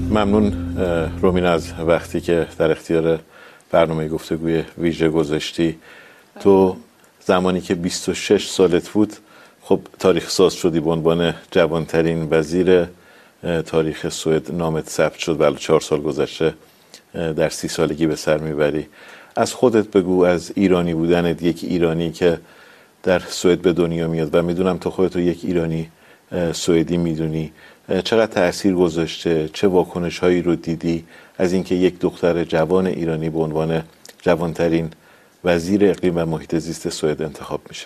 ممنون رومینا از وقتی که در اختیار برنامه گفتگوی ویژه گذاشتی. تو زمانی که 26 سالت بود خب تاریخ ساز شدی به عنوان جوانترین وزیر تاریخ سوئد، نامت ثبت شد و 4 سال گذشته در 30 سالگی به سر میبری. از خودت بگو، از ایرانی بودنت، یک ایرانی که در سوئد به دنیا میاد و میدونم تو خودت رو یک ایرانی سوئدی میدونی، چقدر تأثیر گذاشته، چه واکنش هایی رو دیدی از اینکه یک دختر جوان ایرانی به عنوان جوانترین وزیر اقلیم و محیط زیست سوئد انتخاب میشه؟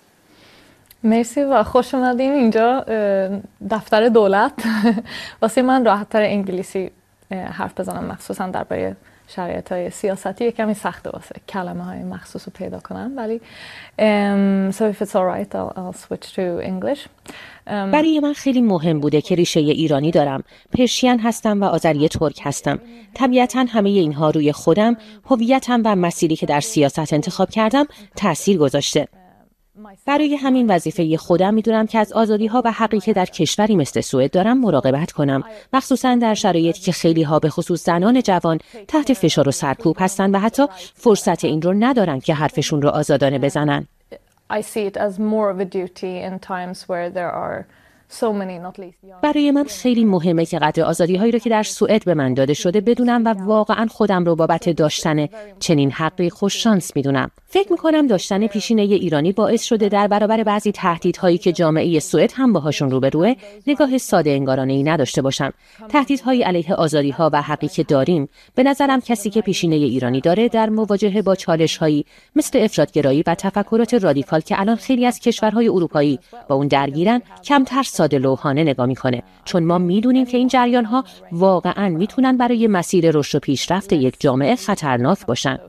مرسی و خوش اومدین اینجا دفتر دولت. واسه من راحت‌تر انگلیسی حرف بزنم، مخصوصا درباره شرایط‌های سیاستی کمی سخته واسه کلمه‌های مخصوص رو پیدا کنم، ولی so if it's all right I'll switch to English. برای من خیلی مهم بوده که ریشه ایرانی دارم. پرشین هستم و آذری ترک هستم. طبیعتاً همه اینها روی خودم، هویتم و مسیری که در سیاست انتخاب کردم تأثیر گذاشته. برای همین وظیفه خودم میدونم که از آزادی‌ها و حقی که در کشوری مثل سوئد دارم مراقبت کنم، مخصوصاً در شرایطی که خیلی‌ها به خصوص زنان جوان تحت فشار و سرکوب هستن و حتی فرصت این رو ندارن که حرفشون رو آزادانه بزنن. I see it as more of a duty in times where there are so many, not least young. برای من خیلی مهمه که قدر آزادی‌هایی رو که در سوئد به من داده شده بدونم و واقعاً خودم رو بابت داشتن چنین حقی خوش شانس میدونم. فکر می‌کنم داشتن پیشینه ایرانی باعث شده در برابر بعضی تهدیدهایی که جامعه سوئد هم باهاشون روبروه، نگاه ساده انگارانه‌ای نداشته باشم. تهدیدهای علیه آزادی‌ها و حقی که داریم، به نظرم کسی که پیشینه ایرانی داره در مواجهه با چالش‌هایی مثل افراط‌گرایی و تفکرات رادیکال که الان خیلی از کشورهای اروپایی با اون درگیرن، کمتر ساده لوحانه نگاه میکنه، چون ما میدونیم که این جریان‌ها واقعاً میتونن برای مسیر رشد و پیشرفت یک جامعه خطرناک باشن.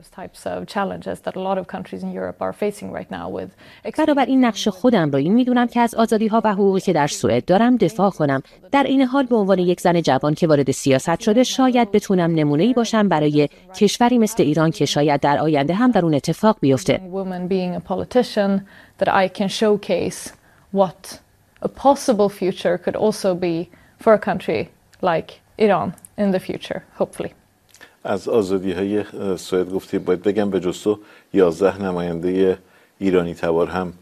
بنابراین نقش خودم رو این میدونم که از آزادی‌ها و حقوقی که در سوئد دارم دفاع کنم. در این حال به عنوان یک زن جوان که وارد سیاست شده شاید بتونم نمونه‌ای باشم برای کشوری مثل ایران که شاید در آینده هم در اون اتفاق بیفته. A possible future could also be for a country like Iran in the future, hopefully. از آزادی‌های سوئد گفتی، باید بگم به جز تو 11 نماینده ایرانی تبار هم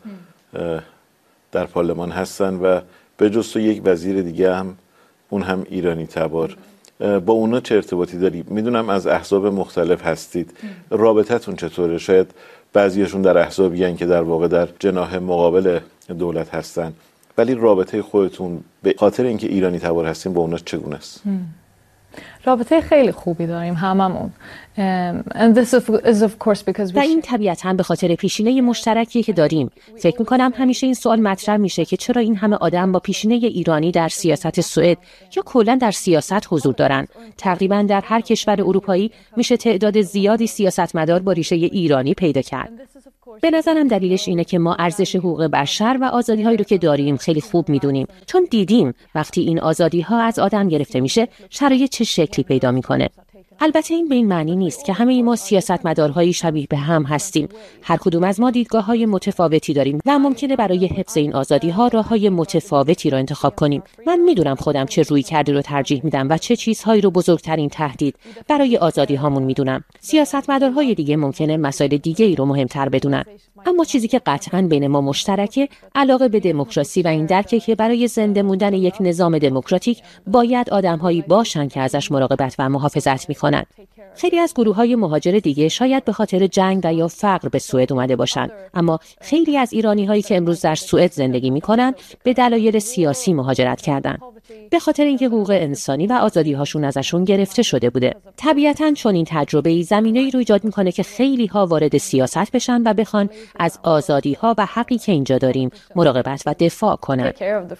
در پارلمان هستن و به جز تو یک وزیر دیگه هم، اون هم ایرانی تبار. با اونا چه ارتباطی داری؟ میدونم از احزاب مختلف هستید، رابطتون چطوره؟ شاید بعضیشون در احزابی که در واقع در جناح مقابل دولت هستن، ولی رابطه خودتون به خاطر اینکه ایرانی تبار هستیم با اونا چگونه است؟ رابطه خیلی خوبی داریم هممون. And this is of course because و این طبیعتاً به خاطر پیشینه مشترکی که داریم. فکر می‌کنم همیشه این سوال مطرح میشه که چرا این همه آدم با پیشینه ایرانی در سیاست سوئد یا کلاً در سیاست حضور دارن. تقریباً در هر کشور اروپایی میشه تعداد زیادی سیاستمدار با ریشه ایرانی پیدا کرد. به نظرم دلیلش اینه که ما ارزش حقوق بشر و آزادی‌هایی رو که داریم خیلی خوب میدونیم، چون دیدیم وقتی این آزادی‌ها از آدم گرفته میشه شرایط چه شکلی پیدا میکنه. البته این به این معنی نیست که همه ما سیاستمدارهای شبیه به هم هستیم. هر کدوم از ما دیدگاه‌های متفاوتی داریم و ممکنه برای حفظ این آزادی‌ها راه‌های متفاوتی رو انتخاب کنیم. من میدونم خودم چه رویکردی رو ترجیح میدم و چه چیزهایی رو بزرگترین تهدید برای آزادی‌هامون میدونم. سیاستمدارهای دیگه ممکنه مسائل دیگه‌ای رو مهمتر بدونن. اما چیزی که قطعاً بین ما مشترکه علاقه به دموکراسی و این درکه که برای زنده موندن یک نظام دموکراتیک باید آدم‌هایی باشن که ازش مراقبت و محافظت می‌کنن. خیلی از گروه‌های مهاجر دیگه شاید به خاطر جنگ و یا فقر به سوئد اومده باشن، اما خیلی از ایرانی‌هایی که امروز در سوئد زندگی می‌کنن به دلایل سیاسی مهاجرت کردن، به خاطر اینکه حقوق انسانی و آزادی‌هاشون ازشون گرفته شده بوده. طبیعتاً چون این تجربه‌ای زمینه‌ای رو ایجاد می‌کنه که خیلی‌ها وارد سیاست بشن و بخوان از آزادی‌ها و حقی که اینجا داریم مراقبت و دفاع کنن.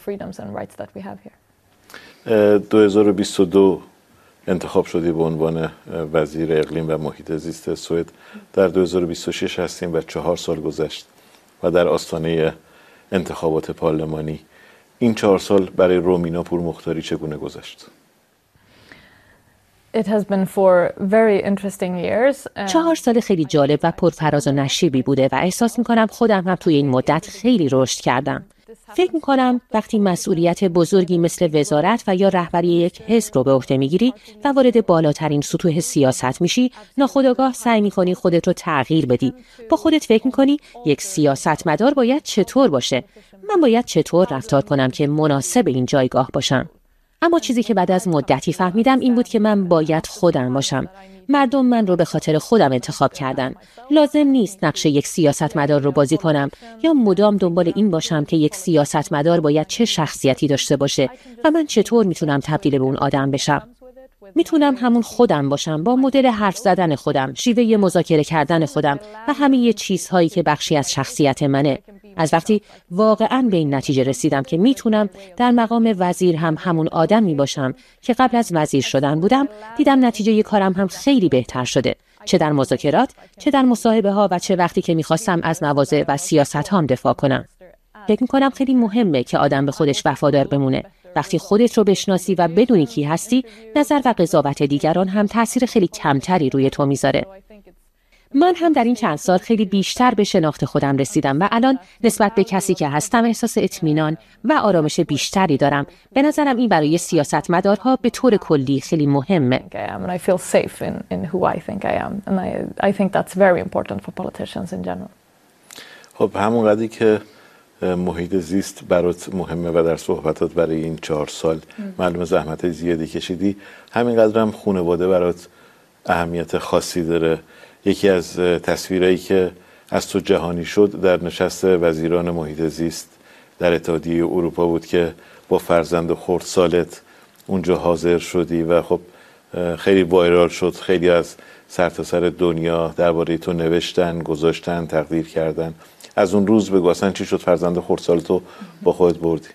2022 انتخاب شدی به عنوان وزیر اقلیم و محیط زیست سوئد. در 2026 هستیم و 4 سال گذشت و در آستانه انتخابات پارلمانی. این 4 سال برای رومینا پورمختاری چگونه گذشت؟ It has been 4 very interesting years. 4 سال خیلی جالب و پرفراز و نشیبی بوده و احساس می‌کنم خودم هم توی این مدت خیلی رشد کردم. فکر می‌کنم وقتی مسئولیت بزرگی مثل وزارت و یا رهبری یک حزب رو به عهده می‌گیری و وارد بالاترین سطوح سیاست میشی، ناخودآگاه سعی می‌کنی خودت رو تغییر بدی. با خودت فکر می‌کنی یک سیاستمدار باید چطور باشه؟ من باید چطور رفتار کنم که مناسب این جایگاه باشم؟ اما چیزی که بعد از مدتی فهمیدم این بود که من باید خودم باشم. مردم من رو به خاطر خودم انتخاب کردن. لازم نیست نقش یک سیاستمدار رو بازی کنم یا مدام دنبال این باشم که یک سیاستمدار باید چه شخصیتی داشته باشه و من چطور میتونم تبدیل به اون آدم بشم. میتونم همون خودم باشم، با مدل حرف زدن خودم، شیوه مذاکره کردن خودم و همه چیزهایی که بخشی از شخصیت منه. از وقتی واقعاً به این نتیجه رسیدم که میتونم در مقام وزیر هم همون آدمی باشم که قبل از وزیر شدن بودم، دیدم نتیجه کارم هم خیلی بهتر شده. چه در مذاکرات، چه در مصاحبه ها و چه وقتی که میخواستم از مواضع و سیاست هام دفاع کنم. فکر میکنم خیلی مهمه که آدم به خودش وفادار بمونه. وقتی خودت رو بشناسی و بدونی کی هستی، نظر و قضاوت دیگران هم تأثیر خیلی کمتری روی تو میذاره. من هم در این چند سال خیلی بیشتر به شناخت خودم رسیدم و الان نسبت به کسی که هستم احساس اطمینان و آرامش بیشتری دارم. به نظرم این برای سیاستمدارها به طور کلی خیلی مهمه. خب همون قدری که محیط زیست برات مهمه و در صحبتات برای این 4 سال معلومه زحمت زیادی کشیدی، همینقدر هم خانواده برات اهمیت خاصی داره. یکی از تصویرایی که از تو جهانی شد در نشست وزیران محیط زیست در اتحادیه اروپا بود که با فرزند خردسالت اونجا حاضر شدی و خب خیلی وایرال شد. خیلی از سرتاسر دنیا درباره تو نوشتن، گذاشتن، تقدیر کردن. از اون روز بگو اصلا چی شد فرزند خردسالتو با خودت بردی؟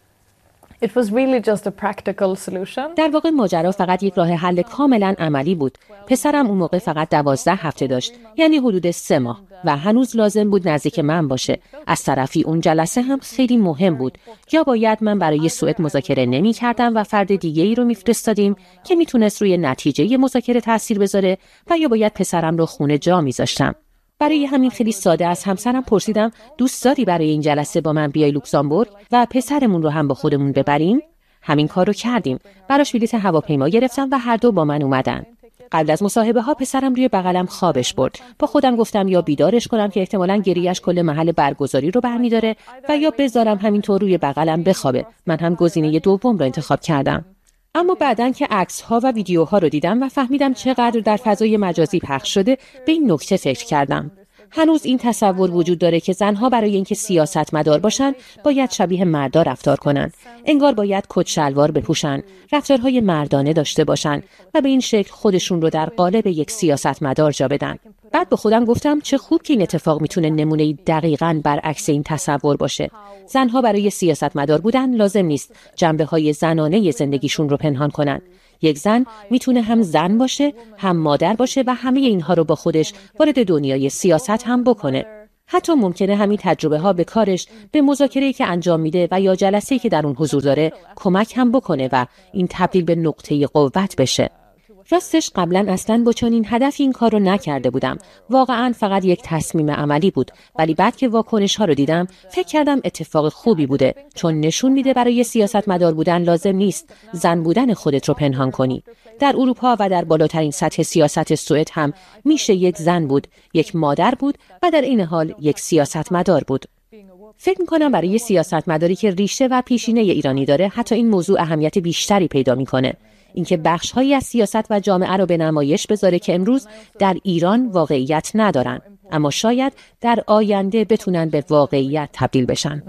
It was really just a practical solution. در واقع ماجرا فقط یک راه حل کاملا عملی بود. پسرم اون موقع فقط 12 هفته داشت، یعنی حدود 3 ماه و هنوز لازم بود نزدیک من باشه. از طرفی اون جلسه هم خیلی مهم بود. یا باید من برای سوئد مذاکره نمی‌کردم و فرد دیگه‌ای رو می‌فرستادیم که میتونست روی نتیجه مذاکره تاثیر بذاره و یا باید پسرم رو خونه جا می‌ذاشتم. برای همین خیلی ساده از همسرم پرسیدم دوست داری برای این جلسه با من بیای لوکزامبورگ و پسرمون رو هم با خودمون ببریم؟ همین کار رو کردیم. براش بلیط هواپیما گرفتم و هر دو با من اومدن. قبل از مصاحبه ها پسرم روی بغلم خوابش برد. با خودم گفتم یا بیدارش کنم که احتمالاً گریه‌اش کل محل برگزاری رو برمی‌داره و یا بذارم همینطور روی بغلم بخوابه. من هم گزینه دوم رو انتخاب کردم. اما بعدن که عکس‌ها و ویدیوها رو دیدم و فهمیدم چقدر در فضای مجازی پخش شده، به این نکته فکر کردم. هنوز این تصور وجود داره که زنها برای اینکه سیاستمدار باشن باید شبیه مردا رفتار کنن. انگار باید کت شلوار بپوشن، رفتارهای مردانه داشته باشن و به این شکل خودشون رو در قالب یک سیاستمدار جا بدن. بعد به خودم گفتم چه خوب که این اتفاق میتونه نمونه دقیقاً برعکس این تصور باشه. زنها برای سیاستمدار بودن لازم نیست جنبه‌های زنانه زندگیشون رو پنهان کنن. یک زن میتونه هم زن باشه، هم مادر باشه و همه اینها رو با خودش وارد دنیای سیاست هم بکنه. حتی ممکنه همین تجربه ها به کارش، به مذاکره‌ای که انجام میده و یا جلسه‌ای که در اون حضور داره کمک هم بکنه و این تبدیل به نقطه قوت بشه. راستش قبلا اصلا با چنین هدفی این کار رو نکرده بودم. واقعا فقط یک تصمیم عملی بود. ولی بعد که واکنش ها رو دیدم فکر کردم اتفاق خوبی بوده، چون نشون میده برای سیاستمدار بودن لازم نیست زن بودن خودت رو پنهان کنی. در اروپا و در بالاترین سطح سیاست سوئد هم میشه یک زن بود، یک مادر بود و در این حال یک سیاستمدار بود. فکر می‌کنم برای سیاستمداری که ریشه و پیشینه ایرانی داره حتی این موضوع اهمیت بیشتری پیدا میکنه. اینکه بخش‌هایی از سیاست و جامعه رو به نمایش بذاره که امروز در ایران واقعیت ندارن، اما شاید در آینده بتونن به واقعیت تبدیل بشن.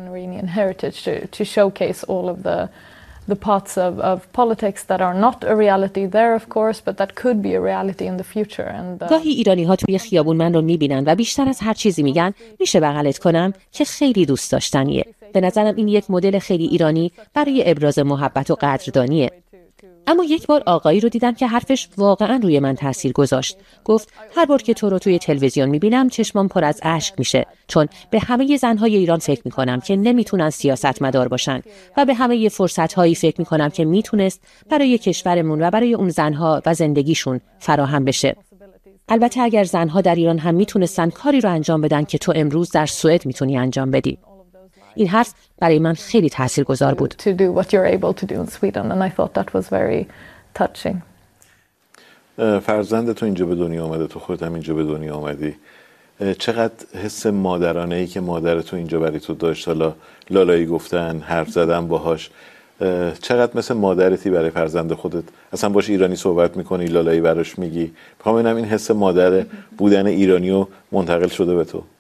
The parts of politics that are not a reality there of course but that could be a reality in the future and گاهی ایرانی‌ها توی خیابون من رو می‌بینن و بیشتر از هر چیزی میگن میشه بغلت کنم که خیلی دوست داشتنیه. به نظرم این یک مدل خیلی ایرانی برای ابراز محبت و قدردانیه. اما یک بار آقایی رو دیدم که حرفش واقعا روی من تاثیر گذاشت. گفت هر بار که تو رو توی تلویزیون میبینم چشمام پر از اشک میشه، چون به همه زنهای ایران فکر میکنم که نمیتونن سیاستمدار باشن و به همه فرصتهایی فکر میکنم که میتونست برای کشورمون و برای اون زنها و زندگیشون فراهم بشه. البته اگر زنها در ایران هم میتونستن کاری رو انجام بدن که تو امروز در سوئد میتونی انجام بدی. این حرف برای من خیلی تاثیرگذار بود. To do what you're able to do in Sweden and I thought that was very touching. فرزند تو اینجا به دنیا آمده، تو خودت هم اینجا به دنیا آمدی. چقدر حس مادرانه‌ای که مادر تو اینجا برای تو داشت، حالا لالایی گفتن، حرف زدن باهاش، چقدر مثل مادرتی برای فرزند خودت؟ اصلا باش ایرانی صحبت میکنی، لالایی براش میگی؟ میخوام ببینم این حس مادر بودن ایرانیو منتقل شده به تو.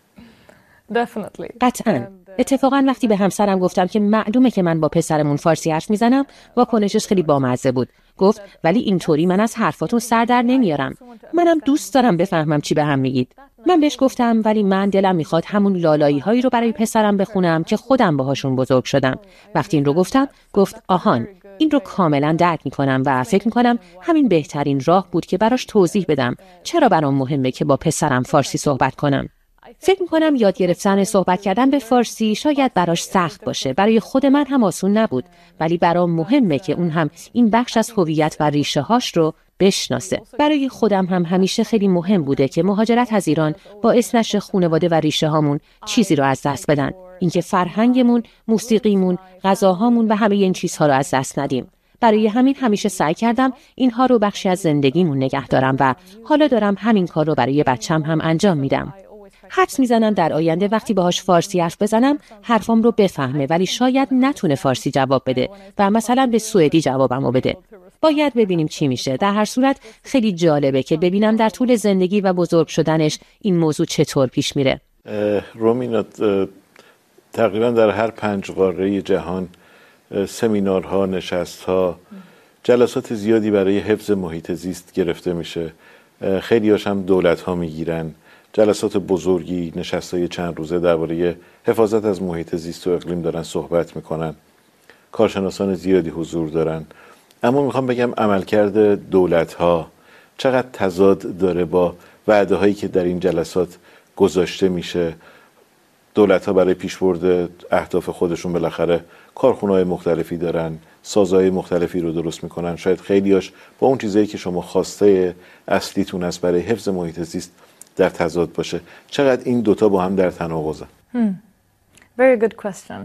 قطعاً. اتفاقاً وقتی به همسرم گفتم که معلومه که من با پسرمون فارسی حرف میزنم، واکنشش خیلی بامزه بود. گفت ولی اینطوری من از حرفاتون سر در نمیارم. منم دوست دارم بفهمم چی به هم میگید. من بهش گفتم ولی من دلم میخواد همون لالایی هایی رو برای پسرم بخونم که خودم باهاشون بزرگ شدم. وقتی این رو گفتم، گفت آهان، این رو کاملا درک میکنم و فکر میکنم همین بهترین راه بود که براش توضیح بدم چرا برام مهمه که با پسرم فارسی صحبت کنم. فکر میکنم یاد گرفتن صحبت کردن به فارسی شاید براش سخت باشه. برای خود من هم آسون نبود، ولی برام مهمه که اون هم این بخش از هویت و ریشه هاش رو بشناسه. برای خودم هم همیشه خیلی مهم بوده که مهاجرت از ایران باعث نشه خانواده و ریشه هامون چیزی رو از دست بدن. اینکه فرهنگمون، موسیقیمون، غذاهامون و همه این چیزها رو از دست ندیم. برای همین همیشه سعی کردم اینها رو بخشی از زندگیمون نگه دارم و حالا دارم همین کار رو برای بچم هم انجام میدم. حدس میزنم در آینده وقتی باهاش فارسی حرف بزنم حرفام رو بفهمه، ولی شاید نتونه فارسی جواب بده و مثلا به سوئدی جوابمو بده. باید ببینیم چی میشه. در هر صورت خیلی جالبه که ببینم در طول زندگی و بزرگ شدنش این موضوع چطور پیش میره. رومینا، تقریبا در هر 5 قاره جهان سمینارها، نشستها، جلسات زیادی برای حفظ محیط زیست گرفته میشه. خیلی‌هاش هم دولت‌ها میگیرن. جلسات بزرگی، نشستای چند روزه درباره حفاظت از محیط زیست و اقلیم دارن صحبت میکنن. کارشناسان زیادی حضور دارن. اما میخوام بگم عملکرد دولت‌ها چقدر تضاد داره با وعده هایی که در این جلسات گذاشته میشه. دولت‌ها برای پیشبرد اهداف خودشون بالاخره کارخونه‌های مختلفی دارن، سازهای مختلفی رو درست میکنن. شاید خیلیاش با اون چیزایی که شما خواسته اصلیتون است برای حفظ محیط زیست در تضاد باشه. چقدر این دوتا با هم در تناقضن؟ Very good question.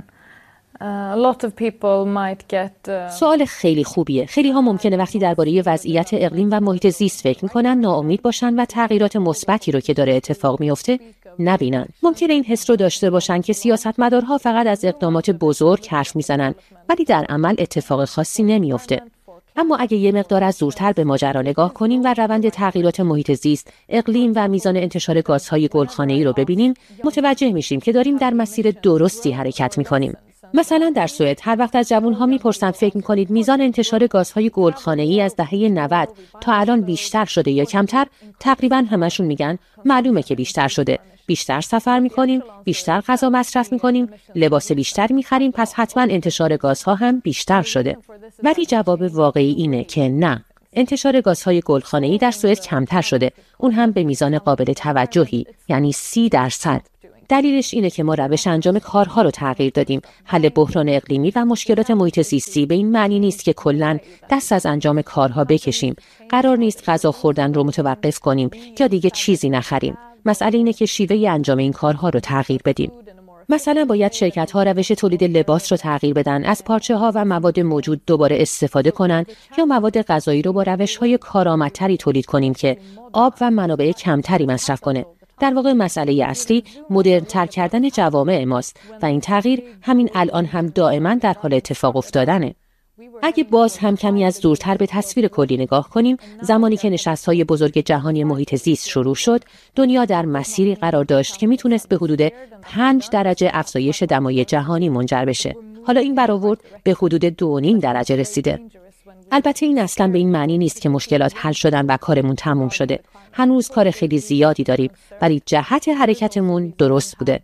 A lot of people might get سوال خیلی خوبیه. خیلی ها ممکنه وقتی درباره وضعیت اقلیم و محیط زیست فکر میکنن ناامید باشن و تغییرات مثبتی رو که داره اتفاق میفته نبینن. ممکنه این حس رو داشته باشن که سیاستمدارها فقط از اقدامات بزرگ حرف میزنن ولی در عمل اتفاق خاصی نمیفته. اما اگه یه مقدار از دورتر به ماجرا نگاه کنیم و روند تغییرات محیط زیست، اقلیم و میزان انتشار گازهای گلخانه‌ای رو ببینیم، متوجه میشیم که داریم در مسیر درستی حرکت میکنیم. مثلا در سوئد هر وقت از جوان‌ها میپرسن فکر میکنید میزان انتشار گازهای گلخانه‌ای از دهه 90 تا الان بیشتر شده یا کمتر؟ تقریبا همشون میگن معلومه که بیشتر شده. بیشتر سفر میکنیم، بیشتر غذا مصرف میکنیم، لباس بیشتر میخریم، پس حتما انتشار گازها هم بیشتر شده. ولی جواب واقعی اینه که نه. انتشار گازهای گلخانه‌ای در سوئد کمتر شده، اون هم به میزان قابل توجهی، یعنی 30%. دلیلش اینه که ما روش انجام کارها رو تغییر دادیم. حل بحران اقلیمی و مشکلات محیط زیستی به این معنی نیست که کلاً دست از انجام کارها بکشیم. قرار نیست غذا خوردن رو متوقف کنیم یا دیگه چیزی نخریم. مسئله اینه که شیوه انجام این کارها رو تغییر بدیم. مثلا باید شرکت‌ها روش تولید لباس رو تغییر بدن، از پارچه‌ها و مواد موجود دوباره استفاده کنن یا مواد غذایی رو با روش‌های کارآمدتری تولید کنیم که آب و منابع کمتری مصرف کنه. در واقع مسئله اصلی مدرن‌تر کردن جوامع ماست و این تغییر همین الان هم دائما در حال اتفاق افتادنه. اگه باز هم کمی از دورتر به تصویر کلی نگاه کنیم، زمانی که نشست‌های بزرگ جهانی محیط زیست شروع شد، دنیا در مسیری قرار داشت که میتونست به حدود 5 درجه افزایش دمای جهانی منجر بشه. حالا این برآورد به حدود 2.5 درجه رسیده. البته این اصلا به این معنی نیست که مشکلات حل شدن و کارمون تموم شده. هنوز کار خیلی زیادی داریم، ولی جهت حرکتمون درست بوده.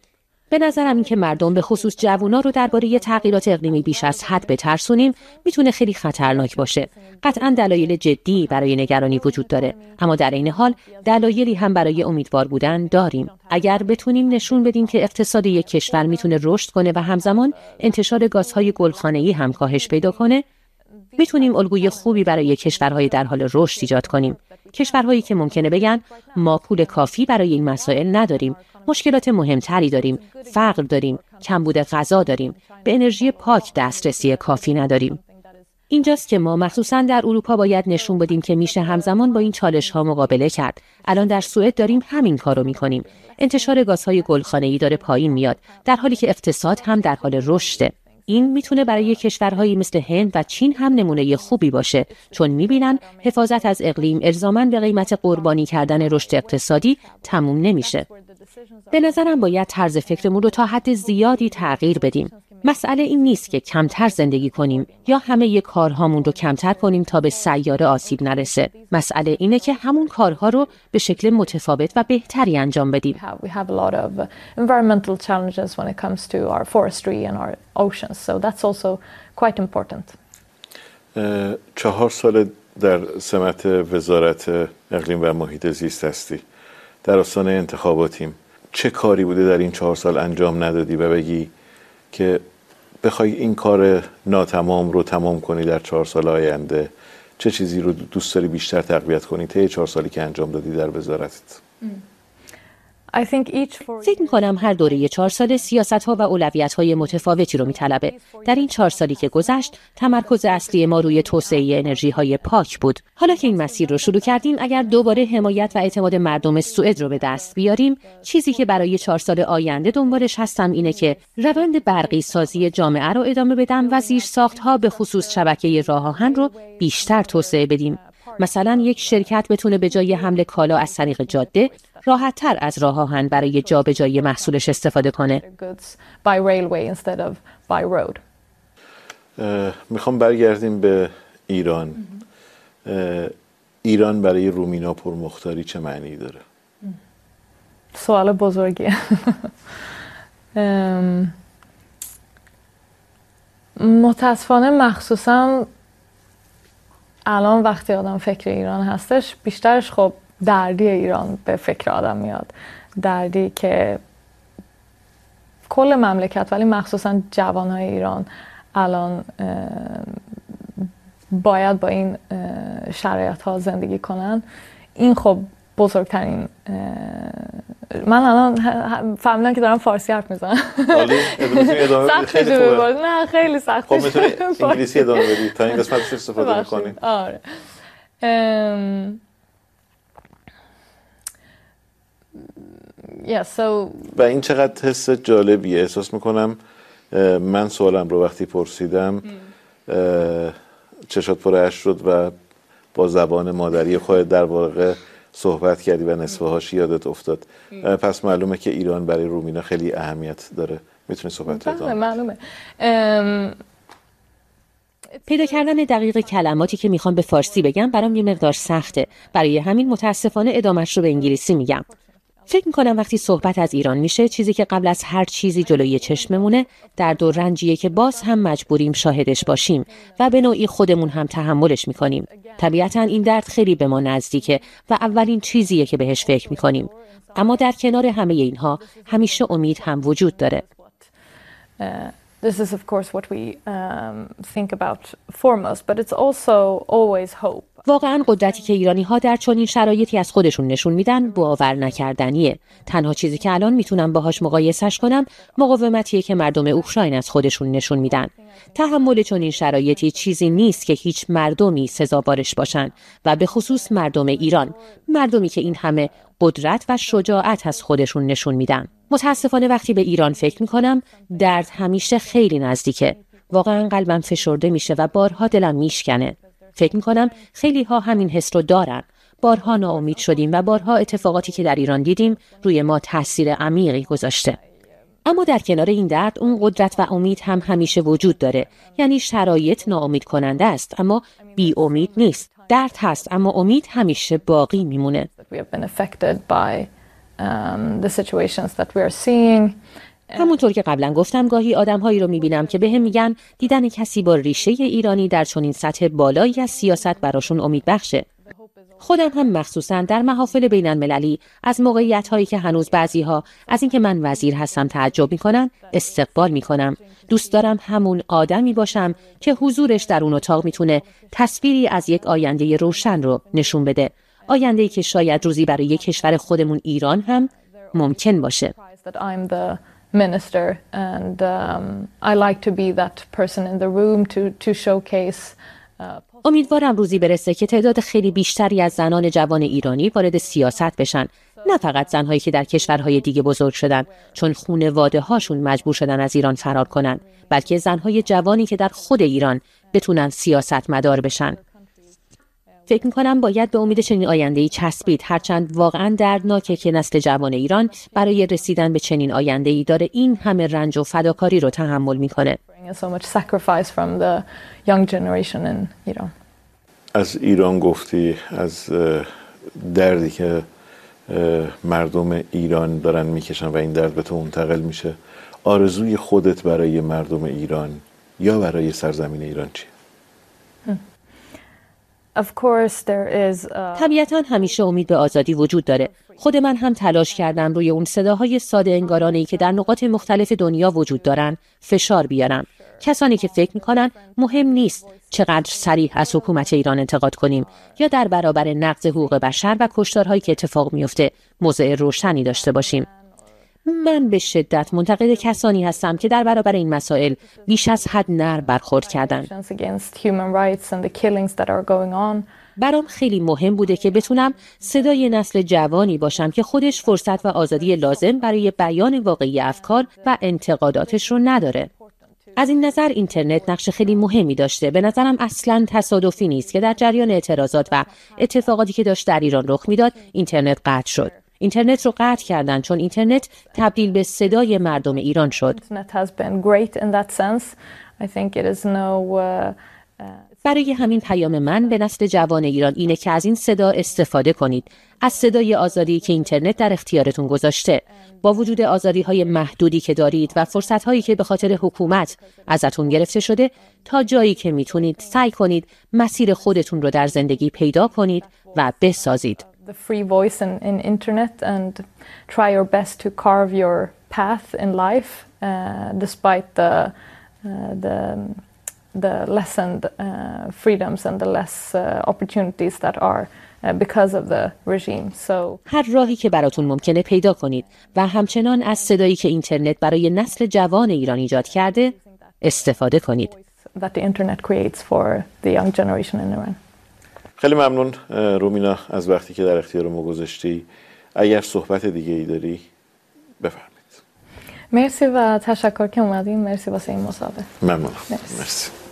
به نظرم این که مردم به خصوص جوونا رو درباره تغییرات اقلیمی بیش از حد بترسونیم میتونه خیلی خطرناک باشه. قطعاً دلایل جدی برای نگرانی وجود داره، اما در این حال دلایلی هم برای امیدوار بودن داریم. اگر بتونیم نشون بدیم که اقتصاد یک کشور میتونه رشد کنه و همزمان انتشار گازهای گلخانه‌ای هم کاهش پیدا کنه، میتونیم الگوی خوبی برای کشورهای در حال رشد ایجاد کنیم. کشورهایی که ممکنه بگن ما پول کافی برای این مسائل نداریم مشکلات مهمتری داریم، فقر داریم، کمبود غذا داریم، به انرژی پاک دسترسی کافی نداریم. اینجاست که ما مخصوصاً در اروپا باید نشون بدیم که میشه همزمان با این چالش‌ها مقابله کرد. الان در سوئد داریم همین کارو می‌کنیم. انتشار گازهای گلخانه‌ای داره پایین میاد، در حالی که اقتصاد هم در حال رشده. این میتونه برای کشورهایی مثل هند و چین هم نمونه خوبی باشه، چون میبینن حفاظت از اقلیم الزاماً به قیمت قربانی کردن رشد اقتصادی تموم نمیشه. به نظرم باید طرز فکرمون رو تا حد زیادی تغییر بدیم. مسئله این نیست که کمتر زندگی کنیم یا همه کارهامون رو کمتر کنیم تا به سیاره آسیب نرسه. مسئله اینه که همون کارها رو به شکل متفاوت و بهتری انجام بدیم. We have a lot of environmental challenges when it comes to our forestry and our oceans, so that's also quite important. 4 سال در سمت وزارت اقلیم و محیط زیست هستی. در آستانه انتخاباتیم. چه کاری بوده در این 4 سال انجام ندادی و بگی که بخوای این کار ناتمام رو تمام کنی در 4 سال آینده؟ چه چیزی رو دوست داری بیشتر تقویت کنی طی 4 سالی که انجام دادی در وزارتت؟ فکر می‌کنم هر دوره 4 ساله سیاست‌ها و اولویت‌های متفاوتی رو می‌طلبه. در این 4 سالی که گذشت، تمرکز اصلی ما روی توسعه انرژی‌های پاک بود. حالا که این مسیر رو شروع کردیم، اگر دوباره حمایت و اعتماد مردم سوئد رو به دست بیاریم، چیزی که برای 4 سال آینده دنبالش هستم اینه که روند برقی سازی جامعه رو ادامه بدم و زیرساخت‌ها به خصوص شبکه راه‌آهن رو بیشتر توسعه بدیم. مثلا یک شرکت بتونه به جای حمل کالا از طریق جاده راحت‌تر از راه آهن برای جابجایی محصولش استفاده کنه. میخوام برگردیم به ایران. ایران برای رومینا پرمختاری چه معنی داره؟ سوال بزرگیه. متاسفانه مخصوصا الان وقتی آدم فکر ایران هستش، بیشترش خب دردی ایران به فکر آدم میاد. دردی که کل مملکت ولی مخصوصا جوانهای ایران الان باید با این شرایط ها زندگی کنن. این خب بزرگترین من الان فهمیدم که دارم فارسی حرف میزنم. خیلی خوبه. نه خیلی سخته. خب میتونی انگلیسی ادامه بدی تا این قسمتش استفاده میکنی. آره. و این چقدر حس جالبیه. احساس میکنم من سوالم رو وقتی پرسیدم چشات پر اشک شد و با زبان مادری خودت در واقع صحبت کردی و نصفه هاش یادت افتاد. پس معلومه که ایران برای رومینا خیلی اهمیت داره. میتونی صحبت ادامه؟ معلومه. پیدا کردن دقیق کلماتی که میخوام به فارسی بگم برام یه مقدار سخته. برای همین متاسفانه ادامه‌اش رو به انگلیسی میگم. فکر میکنم وقتی صحبت از ایران میشه، چیزی که قبل از هر چیزی جلوی چشممونه درد و رنجیه که باز هم مجبوریم شاهدش باشیم و به نوعی خودمون هم تحملش میکنیم. طبیعتاً این درد خیلی به ما نزدیکه و اولین چیزیه که بهش فکر میکنیم. اما در کنار همه اینها همیشه امید هم وجود داره. This is of course what we think about foremost, but it's also always hope. واقعاً قدرتی که ایرانی‌ها در چنین شرایطی از خودشون نشون میدن باور نکردنیه. تنها چیزی که الان میتونم باهاش مقایسش کنم مقاومتیه که مردم اوکراین از خودشون نشون میدن. تحمل چنین شرایطی چیزی نیست که هیچ مردمی سزاوارش باشن و به خصوص مردم ایران، مردمی که این همه قدرت و شجاعت از خودشون نشون میدن. متاسفانه وقتی به ایران فکر میکنم درد همیشه خیلی نزدیکه. واقعا قلبم فشرده میشه و بارها دلم میشکنه. فکر میکنم خیلی ها همین حس رو دارن. بارها ناامید شدیم و بارها اتفاقاتی که در ایران دیدیم روی ما تاثیر عمیقی گذاشته. اما در کنار این درد اون قدرت و امید هم همیشه وجود داره. یعنی شرایط ناامید کننده است اما بی امید نیست. درد هست اما امید همیشه باقی میمونه. همونطور که قبلا گفتم گاهی آدم‌هایی رو می‌بینم که بهم میگن دیدن کسی با ریشه ایرانی در چنین سطح بالایی از سیاست براشون امید بخشه. خودم هم مخصوصاً در محافل بین‌المللی از موقعیت‌هایی که هنوز بعضی‌ها از اینکه من وزیر هستم تعجب می‌کنن استقبال می‌کنم. دوست دارم همون آدمی باشم که حضورش در اون اتاق میتونه تصویری از یک آینده روشن رو نشون بده. آینده‌ای که شاید روزی برای کشور خودمون ایران هم ممکن باشه. that I'm the minister and I like to be that person in the room to showcase. امیدوارم روزی برسه که تعداد خیلی بیشتری از زنان جوان ایرانی وارد سیاست بشن، نه فقط زنهایی که در کشورهای دیگه بزرگ شدن چون خانواده هاشون مجبور شدن از ایران فرار کنن، بلکه زنهای جوانی که در خود ایران بتونن سیاستمدار بشن. فکر می‌کنم باید به امید چنین آینده‌ای چسبید، هرچند واقعاً دردناکه که نسل جوان ایران برای رسیدن به چنین آینده‌ای داره این همه رنج و فداکاری رو تحمل می‌کنه. از ایران گفتی، از دردی که مردم ایران دارن میکشن و این درد به تو منتقل میشه. آرزوی خودت برای مردم ایران یا برای سرزمین ایران چیه؟ طبیعتاً همیشه امید به آزادی وجود داره. خود من هم تلاش کردم روی اون صداهای ساده انگارانه‌ای که در نقاط مختلف دنیا وجود دارن فشار بیارم. کسانی که فکر میکنن مهم نیست چقدر صریح از حکومت ایران انتقاد کنیم یا در برابر نقض حقوق بشر و کشتارهایی که اتفاق میفته موضع روشنی داشته باشیم. من به شدت منتقد کسانی هستم که در برابر این مسائل بیش از حد نرم برخورد کردن. برام خیلی مهم بوده که بتونم صدای نسل جوانی باشم که خودش فرصت و آزادی لازم برای بیان واقعی افکار و انتقاداتش رو نداره. از این نظر اینترنت نقش خیلی مهمی داشته. به نظرم اصلاً تصادفی نیست که در جریان اعتراضات و اتفاقاتی که داشت در ایران رخ میداد اینترنت قطع شد. اینترنت رو قطع کردن چون اینترنت تبدیل به صدای مردم ایران شد. برای همین پیام من به نسل جوان ایران اینه که از این صدا استفاده کنید، از صدای آزادی که اینترنت در اختیارتون گذاشته. با وجود آزادی‌های محدودی که دارید و فرصت‌هایی که به خاطر حکومت ازتون گرفته شده، تا جایی که میتونید سعی کنید مسیر خودتون رو در زندگی پیدا کنید و بسازید. The free voice in internet and try your best to carve your path in life despite the lessened freedoms and the less opportunities that are because of the regime. So هر راهی که براتون ممکنه پیدا کنید و همچنان از صدایی که اینترنت برای نسل جوان ایران ایجاد کرده استفاده کنید. That the internet creates for the young generation in Iran. خیلی ممنون رومینا از وقتی که در اختیار ما گذاشتی. اگر صحبت دیگه ای داری بفرمایید. مرسی و تشکر که اومدین. مرسی واسه این مصاحبه. ممنونم. مرسی.